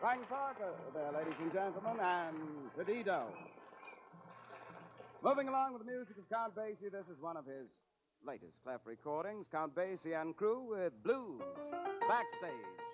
Frank Parker there, ladies and gentlemen, and Perdido. Moving along with the music of Count Basie, this is one of his latest Clef recordings, Count Basie and Crew with Blues, Backstage.